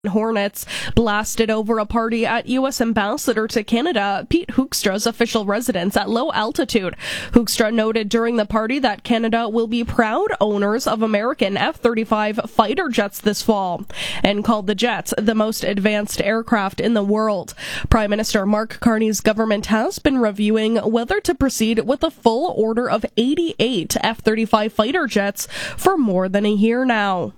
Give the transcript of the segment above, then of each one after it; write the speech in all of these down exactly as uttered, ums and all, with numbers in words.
Hornets blasted over a party at U S Ambassador to Canada Pete Hoekstra's official residence at low altitude. Hoekstra noted during the party that Canada will be proud owners of American F thirty-five fighter jets this fall, and called the jets the most advanced aircraft in the world. Prime Minister Mark Carney's government has been reviewing whether to proceed with a full order of eighty-eight F thirty-five fighter jets for more than a year now.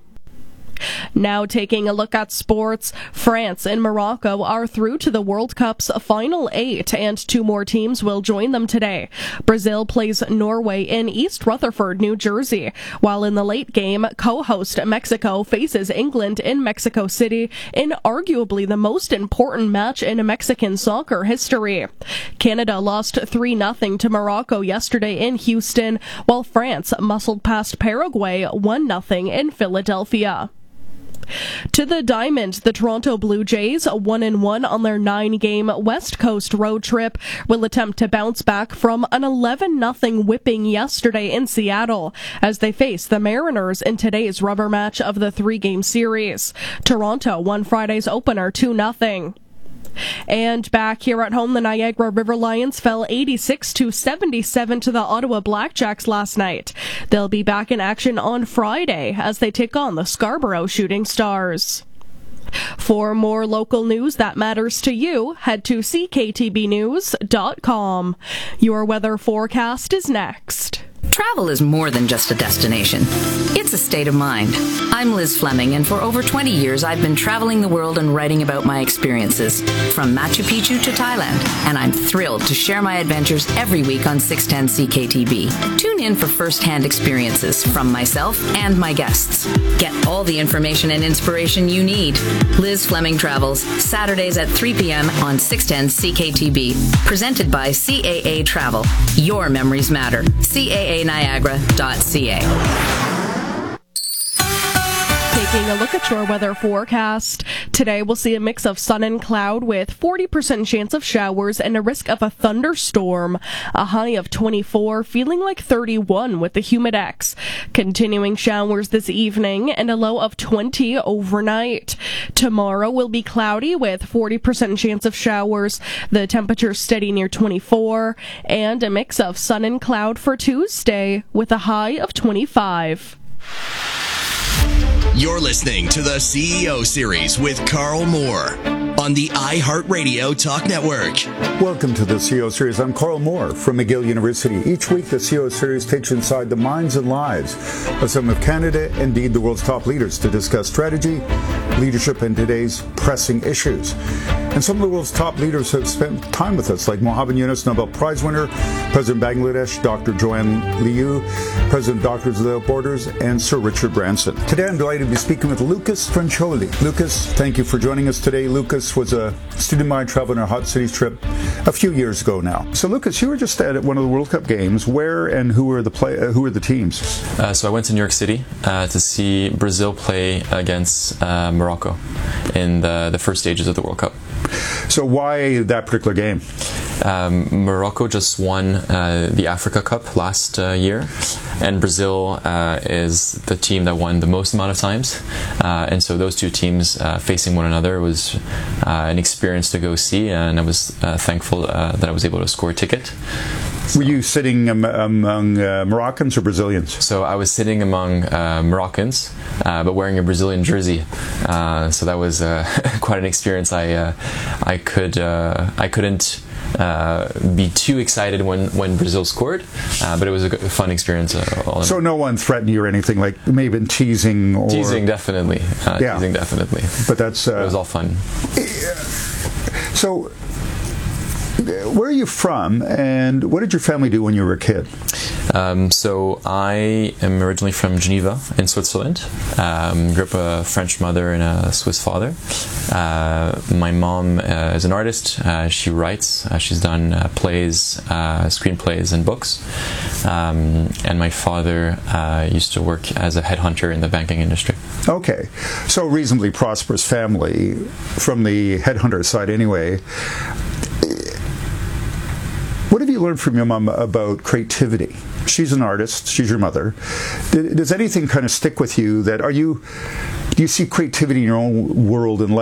Now taking a look at sports, France and Morocco are through to the World Cup's final eight, and two more teams will join them today. Brazil plays Norway in East Rutherford, New Jersey, while in the late game, co-host Mexico faces England in Mexico City in arguably the most important match in Mexican soccer history. Canada lost three nothing to Morocco yesterday in Houston, while France muscled past Paraguay one nothing in Philadelphia. To the Diamond, the Toronto Blue Jays, one and one on their nine-game West Coast road trip, will attempt to bounce back from an eleven nothing whipping yesterday in Seattle as they face the Mariners in today's rubber match of the three-game series. Toronto won Friday's opener two nothing. And back here at home, the Niagara River Lions fell eighty-six to seventy-seven to the Ottawa Blackjacks last night. They'll be back in action on Friday as they take on the Scarborough Shooting Stars. For more local news that matters to you, head to c k t b news dot com. Your weather forecast is next. Travel is more than just a destination. It's a state of mind. I'm Liz Fleming, and for over twenty years, I've been traveling the world and writing about my experiences, from Machu Picchu to Thailand, and I'm thrilled to share my adventures every week on six ten C K T B. Tune in for first-hand experiences from myself and my guests. Get all the information and inspiration you need. Liz Fleming Travels, Saturdays at three p.m. on six ten C K T B. Presented by C A A Travel. Your memories matter. C A A Niagara dot C A. Taking a look at your weather forecast. Today we'll see a mix of sun and cloud with forty percent chance of showers and a risk of a thunderstorm. A high of twenty-four, feeling like thirty-one with the Humidex. Continuing showers this evening and a low of twenty overnight. Tomorrow will be cloudy with forty percent chance of showers. The temperature steady near twenty-four, and a mix of sun and cloud for Tuesday with a high of twenty-five. You're listening to the C E O Series with Carl Moore on the iHeartRadio Talk Network. Welcome to the C E O Series. I'm Carl Moore from McGill University. Each week, the C E O Series takes you inside the minds and lives of some of Canada, indeed the world's top leaders, to discuss strategy, leadership, and today's pressing issues. And some of the world's top leaders have spent time with us, like Mohamed Yunus, Nobel Prize winner, President of Bangladesh, Doctor Joanne Liu, President of Doctors Without Borders, and Sir Richard Branson. Today, I'm delighted to be speaking with Lucas Francioli. Lucas, thank you for joining us today. Lucas was a student of mine traveling our Hot Cities trip a few years ago now. So, Lucas, you were just at one of the World Cup games. Where and who were the play? Uh, who were the teams? Uh, so I went to New York City uh, to see Brazil play against uh, Morocco in the, the first stages of the World Cup. So why that particular game? Um, Morocco just won uh, the Africa Cup last uh, year, and Brazil uh, is the team that won the most amount of times. Uh, and so those two teams uh, facing one another was uh, an experience to go see, and I was uh, thankful uh, that I was able to score a ticket. So, were you sitting um, among uh, Moroccans or Brazilians? So I was sitting among uh, Moroccans, uh, but wearing a Brazilian jersey. Uh, so that was uh, quite an experience. I uh, I could uh, I couldn't uh, be too excited when, when Brazil scored, uh, but it was a good, fun experience. Uh, all so no one threatened you or anything, like maybe been teasing or teasing definitely. Uh, yeah. Teasing definitely. But that's uh, it was all fun. So. Where are you from, and what did your family do when you were a kid? Um, so I am originally from Geneva in Switzerland. Um, grew up a French mother and a Swiss father. Uh, my mom uh, is an artist. Uh, she writes. Uh, she's done uh, plays, uh, screenplays, and books. Um, and my father uh, used to work as a headhunter in the banking industry. Okay, so reasonably prosperous family from the headhunter side, anyway. What have you learned from your mom about creativity? She's an artist. She's your mother. Does anything kind of stick with you? That are you Do you see creativity in your own world and life?